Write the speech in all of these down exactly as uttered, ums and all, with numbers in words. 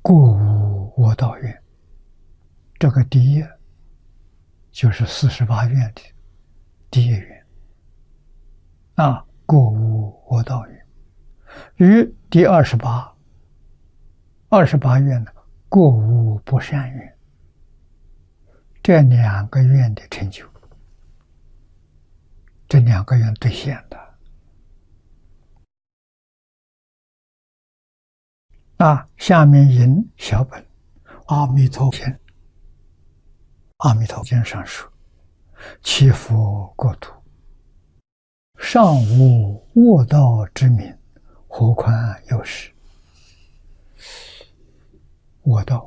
过无我道愿，这个第一就是四十八愿的第一愿啊，过无我道愿，与第二十八二十八愿呢，过无不善愿，这两个愿的成就，这两个愿兑现的啊。下面引小本阿弥陀经，阿弥陀经上说：其佛国土，尚无卧道之名，何况有时。卧道，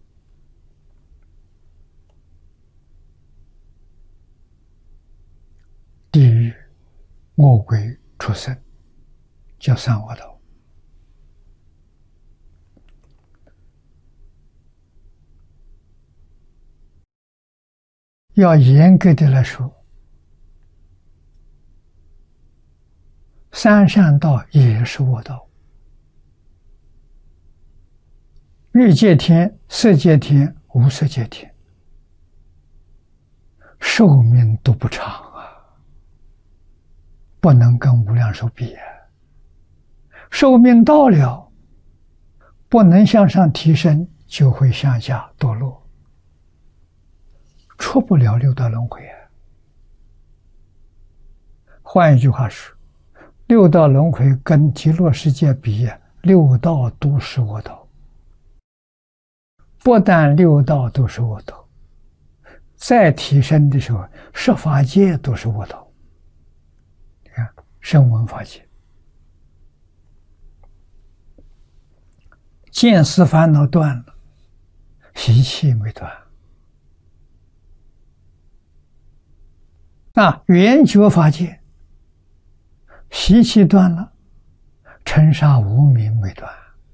地狱、恶鬼、畜生，叫三恶道。要严格的来说，三善道也是恶道。欲界天、色界天、无色界天，寿命都不长啊，不能跟无量寿比啊。寿命到了，不能向上提升，就会向下堕落，出不了六道轮回啊。换一句话说，六道轮回跟极乐世界比，六道都是恶道。不但六道都是恶道，再提升的时候，十法界都是恶道。你看声闻法界，见思烦恼断了，习气没断。啊，缘觉法界，习气断了，尘沙无明没断。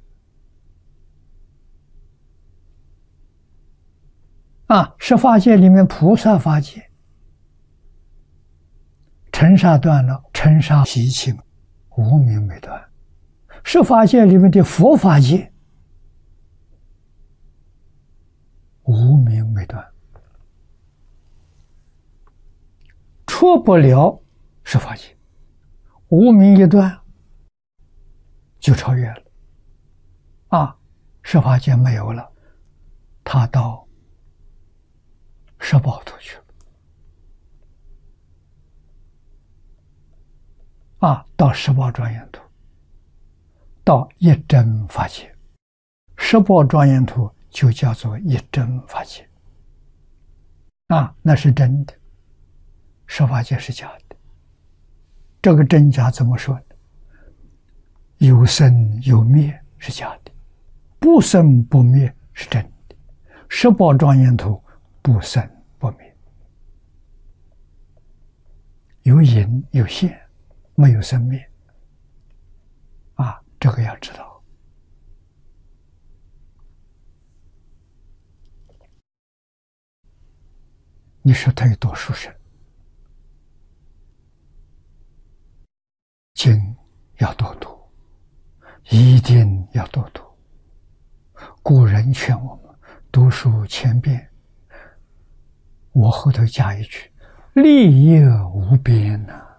啊，十法界里面菩萨法界，尘沙断了，尘沙习气无明没断。十法界里面的佛法界，无明没断，出不了十法界，无明一断就超越了。啊，十法界没有了，他到十报土去了，啊，到十报庄严土，到一真法界。十报庄严土就叫做一真法界，啊，那是真的，十法界是假的。这个真假怎么说呢？有生有灭是假的，不生不灭是真的。十报庄严土不生不灭，有隐有现，没有生灭。啊，这个要知道。你说他有多殊胜？经要多读，一定要多读。古人劝我们读书千遍，我后头加一句：利益无边呐、啊！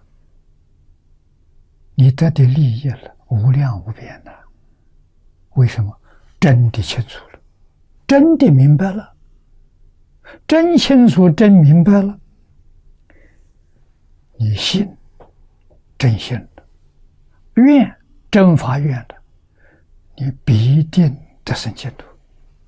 你得的利益了，无量无边呐、啊！为什么？真的清楚了，真的明白了，真清楚，真明白了。你信，真信了，愿真发愿了，你必定得生净土。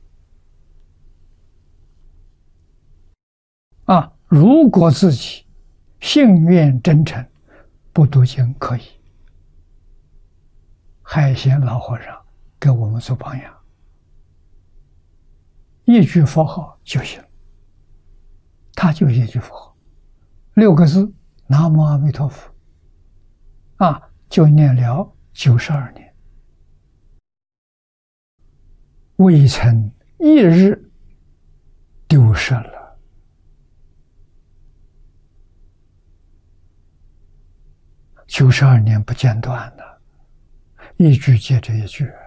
啊，如果自己信愿真诚，不读经可以。海贤老和尚给我们做榜样，一句佛号就行，他就一句佛号，六个字南无阿弥陀佛，啊，就念了九十二年，未曾一日丢失了。九十二年不间断的，一句接着一句。